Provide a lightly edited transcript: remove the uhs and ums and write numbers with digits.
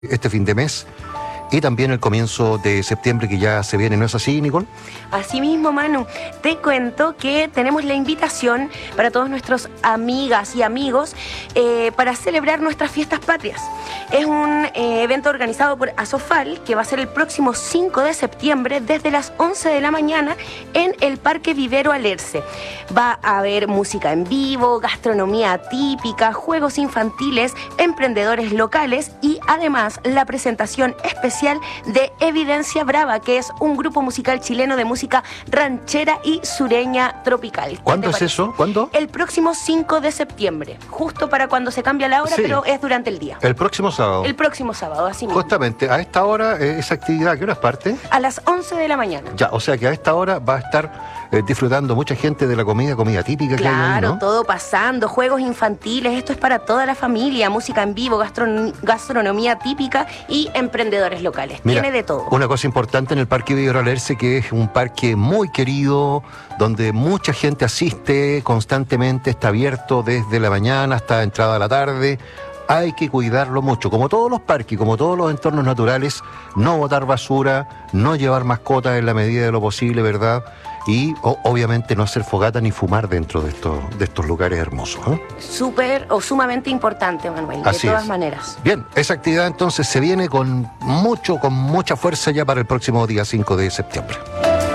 este fin de mes y también el comienzo de septiembre que ya se viene, ¿no es así, Nicole? Así mismo, Manu, te cuento que tenemos la invitación para todos nuestros amigas y amigos para celebrar nuestras fiestas patrias. Es un evento organizado por Asofal que va a ser el próximo 5 de septiembre desde las 11 de la mañana en el Parque Vivero Alerce. Va a haber música en vivo, gastronomía típica, juegos infantiles, emprendedores locales y además la presentación especial de Evidencia Brava, que es un grupo musical chileno de música ranchera y sureña tropical. ¿Cuándo es eso? ¿Cuándo? El próximo 5 de septiembre, justo para cuando se cambia la hora, sí, pero es durante el día. El próximo sábado. El próximo sábado, así mismo. Justamente, a esta hora, esa actividad, ¿a qué horas parte? A las 11 de la mañana. Ya, o sea que a esta hora va a estar disfrutando mucha gente de la comida típica que hay ahí, Claro, ¿no? todo pasando, juegos infantiles, esto es para toda la familia, música en vivo, gastronomía típica y emprendedores locales. Mira, tiene de todo. Una cosa importante en el Parque Vivero Alerce, que es un parque muy querido, donde mucha gente asiste constantemente, está abierto desde la mañana hasta entrada a la tarde. Hay que cuidarlo mucho, como todos los parques, como todos los entornos naturales, no botar basura, no llevar mascotas en la medida de lo posible, ¿verdad? Y obviamente no hacer fogata ni fumar dentro de estos lugares hermosos, ¿eh? Súper o sumamente importante, Manuel, Así de todas es. maneras. Bien, esa actividad entonces se viene con mucha fuerza ya para el próximo día 5 de septiembre.